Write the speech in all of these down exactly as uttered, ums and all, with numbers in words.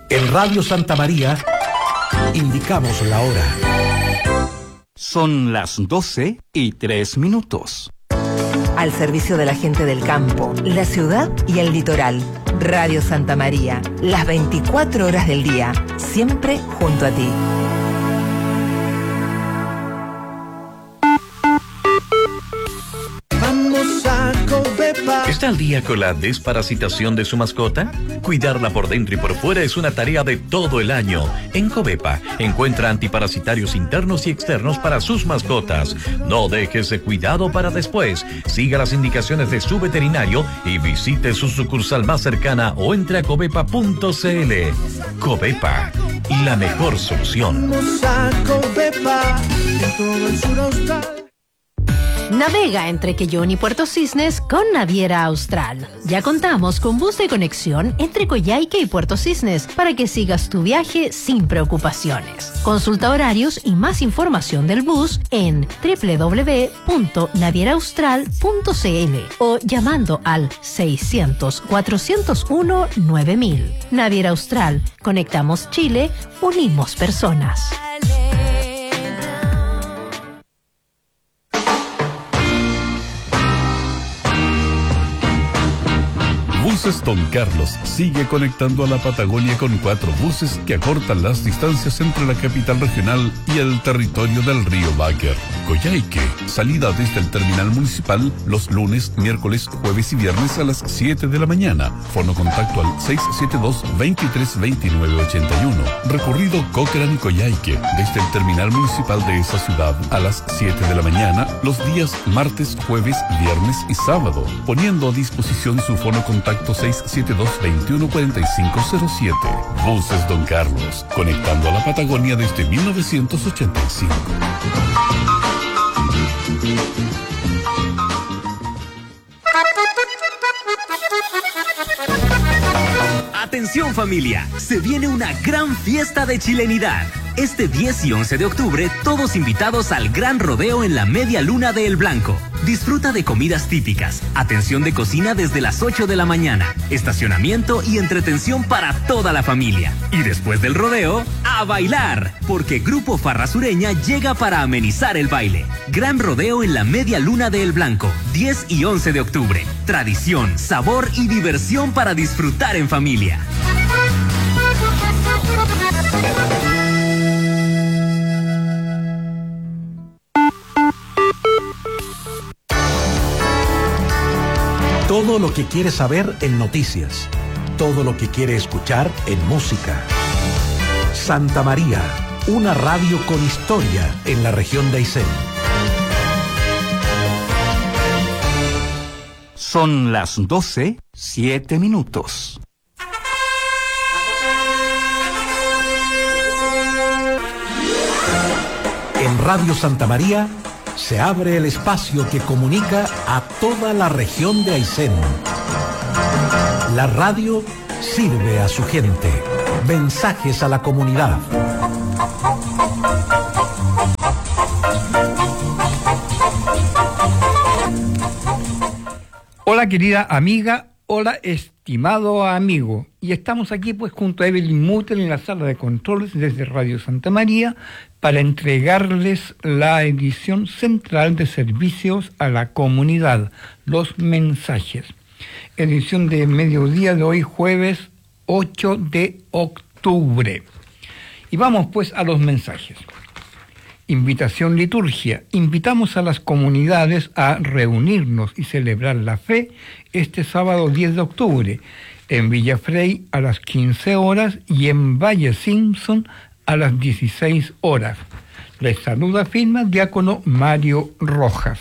En Radio Santa María indicamos la hora. Son las doce y tres minutos. Al servicio de la gente del campo, la ciudad y el litoral. Radio Santa María, las veinticuatro horas del día, siempre junto a ti. ¿Está al día con la desparasitación de su mascota? Cuidarla por dentro y por fuera es una tarea de todo el año. En Covepa encuentra antiparasitarios internos y externos para sus mascotas. No deje ese cuidado para después. Siga las indicaciones de su veterinario y visite su sucursal más cercana o entre a covepa punto c l. Covepa, la mejor solución. Navega entre Quellón y Puerto Cisnes con Naviera Austral. Ya contamos con bus de conexión entre Coyhaique y Puerto Cisnes para que sigas tu viaje sin preocupaciones. Consulta horarios y más información del bus en doble u doble u doble u punto naviera austral punto c l o llamando al seiscientos, cuatrocientos uno, nueve mil. Naviera Austral. Conectamos Chile, unimos personas. Buses Don Carlos sigue conectando a la Patagonia con cuatro buses que acortan las distancias entre la capital regional y el territorio del río Báquer. Coyhaique, salida desde el terminal municipal los lunes, miércoles, jueves y viernes a las siete de la mañana. Fono contacto al seis siete dos, veintitrés veintinueve ochenta y uno. Recorrido Cochrane y Coyhaique desde el terminal municipal de esa ciudad a las siete de la mañana los días martes, jueves, viernes y sábado, poniendo a disposición su fono contacto seis siete dos, veintiuno cuarenta y cinco cero siete. Buses Don Carlos, conectando a la Patagonia desde mil novecientos ochenta y cinco. Atención familia, se viene una gran fiesta de chilenidad. Este diez y once de octubre, todos invitados al gran rodeo en la media luna de El Blanco. Disfruta de comidas típicas, atención de cocina desde las ocho de la mañana, estacionamiento y entretención para toda la familia. Y después del rodeo, a bailar, porque Grupo Farra Sureña llega para amenizar el baile. Gran rodeo en la media luna de El Blanco, diez y once de octubre. Tradición, sabor y diversión para disfrutar en familia. Todo lo que quiere saber en noticias. Todo lo que quiere escuchar en música. Santa María, una radio con historia en la región de Aysén. Son las doce, siete minutos. En Radio Santa María se abre el espacio que comunica a toda la región de Aysén. La radio sirve a su gente. Mensajes a la comunidad. Hola querida amiga, hola estimado amigo. Y estamos aquí pues junto a Evelyn Mutter en la sala de controles desde Radio Santa María para entregarles la edición central de servicios a la comunidad, los mensajes. Edición de mediodía de hoy, jueves ocho de octubre. Y vamos pues a los mensajes. Invitación liturgia. Invitamos a las comunidades a reunirnos y celebrar la fe este sábado diez de octubre en Villafrey a las quince horas y en Valle Simpson a las dieciséis horas. Les saluda firma diácono Mario Rojas.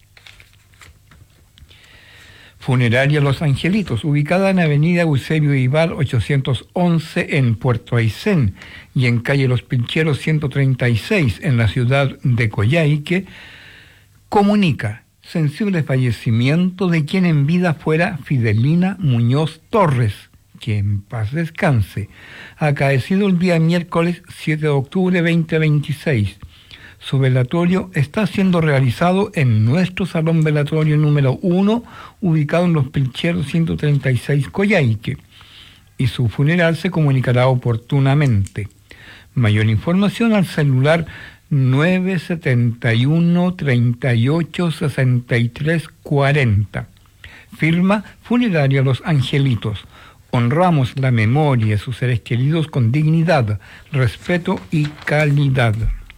Funeraria Los Angelitos, ubicada en Avenida Eusebio Ibar ochocientos once en Puerto Aysén y en calle Los Pincheros ciento treinta y seis en la ciudad de Coyhaique, comunica sensible fallecimiento de quien en vida fuera Fidelina Muñoz Torres, que en paz descanse, acaecido el día miércoles siete de octubre veinte veintiséis. Su velatorio está siendo realizado en nuestro salón velatorio número uno, ubicado en Los Pilcheros ciento treinta y seis, Coyhaique. y su funeral se comunicará oportunamente. Mayor información al celular nueve setenta y uno, treinta y ocho, sesenta y tres, cuarenta. Firma Funeraria Los Angelitos. Honramos la memoria de sus seres queridos con dignidad, respeto y calidad.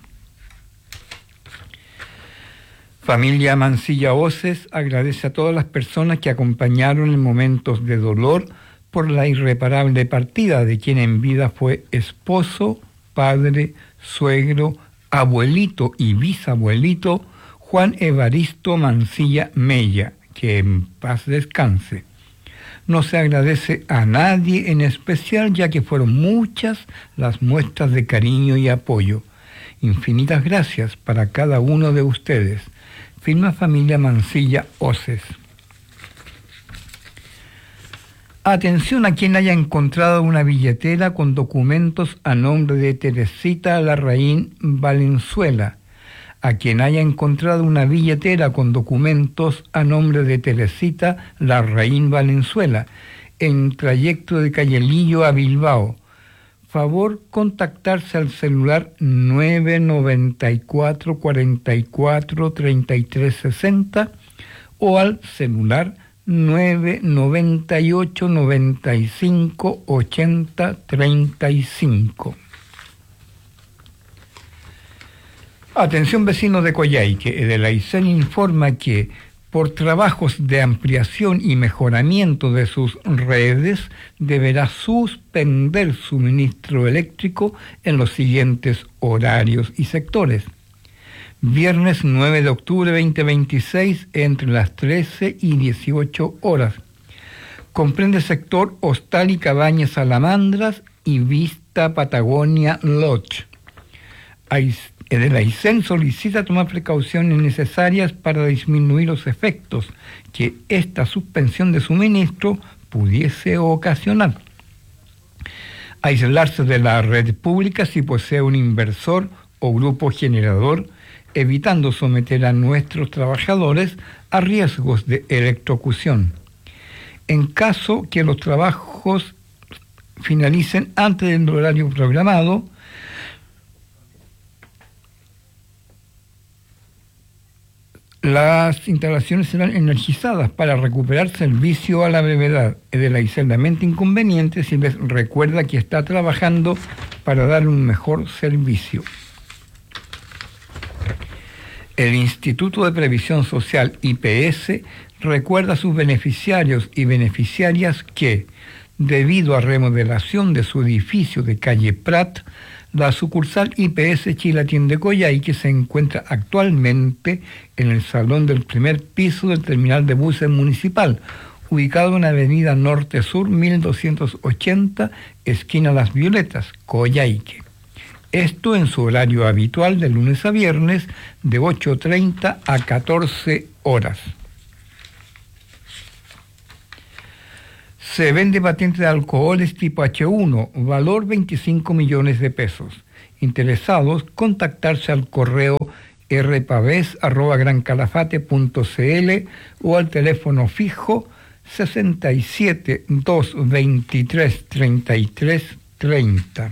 Familia Mancilla Oces agradece a todas las personas que acompañaron en momentos de dolor por la irreparable partida de quien en vida fue esposo, padre, suegro, abuelito y bisabuelito Juan Evaristo Mancilla Mella, que en paz descanse. No se agradece a nadie en especial, ya que fueron muchas las muestras de cariño y apoyo. Infinitas gracias para cada uno de ustedes. Firma Familia Mancilla Oces. Atención a quien haya encontrado una billetera con documentos a nombre de Teresita Larraín Valenzuela. A quien haya encontrado una billetera con documentos a nombre de Teresita Larraín Valenzuela, en trayecto de Cayelillo a Bilbao, favor contactarse al celular nueve noventa y cuatro, cuarenta y cuatro, treinta y tres sesenta o al celular nueve noventa y ocho, noventa y cinco, ochenta, treinta y cinco. Atención vecinos de Coyhaique, de la Aysén informa que por trabajos de ampliación y mejoramiento de sus redes deberá suspender suministro eléctrico en los siguientes horarios y sectores. Viernes nueve de octubre veinte veintiséis entre las trece y dieciocho horas. Comprende sector Hostal y Cabañas Salamandras y Vista Patagonia Lodge. El Aysén solicita tomar precauciones necesarias para disminuir los efectos que esta suspensión de suministro pudiese ocasionar. Aislarse de la red pública si posee un inversor o grupo generador, evitando someter a nuestros trabajadores a riesgos de electrocución. En caso que los trabajos finalicen antes del horario programado, las instalaciones serán energizadas para recuperar servicio a la brevedad. Es del aislamiento inconveniente si les recuerda que está trabajando para dar un mejor servicio. El Instituto de Previsión Social I P S recuerda a sus beneficiarios y beneficiarias que, debido a remodelación de su edificio de calle Prat, la sucursal I P S Chilatien de Coyhaique se encuentra actualmente en el salón del primer piso del terminal de buses municipal, ubicado en Avenida Norte Sur mil doscientos ochenta, esquina Las Violetas, Coyhaique. Esto en su horario habitual de lunes a viernes de ocho treinta a catorce horas. Se vende patente de alcoholes tipo H uno, valor veinticinco millones de pesos. Interesados, contactarse al correo r pavés arroba gran calafate punto c l o al teléfono fijo sesenta y siete, doscientos veintitrés, treinta y tres treinta.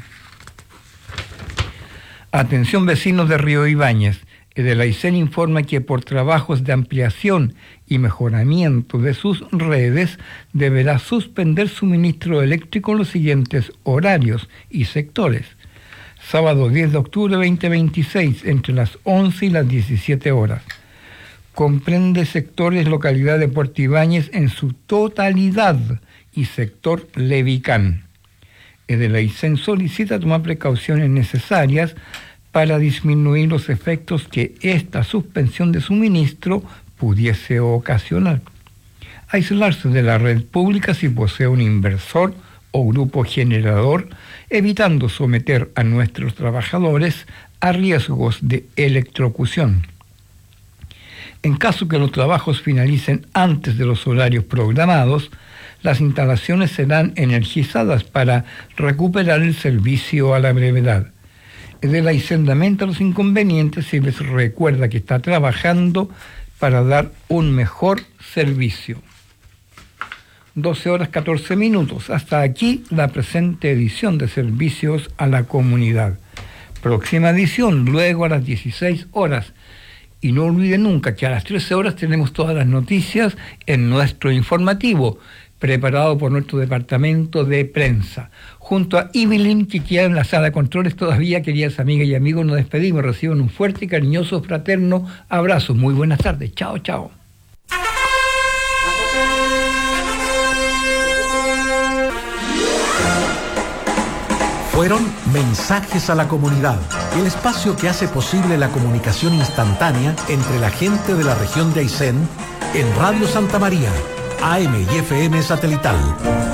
Atención vecinos de Río Ibáñez. El Aysén informa que por trabajos de ampliación y mejoramiento de sus redes deberá suspender suministro eléctrico en los siguientes horarios y sectores. Sábado diez de octubre veinte veintiséis entre las once y las diecisiete horas. Comprende sectores localidad de Puerto Ibáñez en su totalidad y sector Levicán. El Aysén solicita tomar precauciones necesarias para disminuir los efectos que esta suspensión de suministro pudiese ocasionar. Aislarse de la red pública si posee un inversor o grupo generador, evitando someter a nuestros trabajadores a riesgos de electrocución. En caso que los trabajos finalicen antes de los horarios programados, las instalaciones serán energizadas para recuperar el servicio a la brevedad. El Aysén lamenta los inconvenientes y les recuerda que está trabajando para dar un mejor servicio. doce horas catorce minutos. Hasta aquí la presente edición de Servicios a la Comunidad. Próxima edición, luego a las dieciséis horas. Y no olviden nunca que a las trece horas tenemos todas las noticias en nuestro informativo, preparado por nuestro departamento de prensa. Junto a Evelyn, que queda en la sala de controles todavía, queridas amigas y amigos, nos despedimos. Reciban un fuerte y cariñoso fraterno abrazo. Muy buenas tardes. Chao, chao. Fueron Mensajes a la Comunidad, el espacio que hace posible la comunicación instantánea entre la gente de la región de Aysén en Radio Santa María, A M y F M satelital.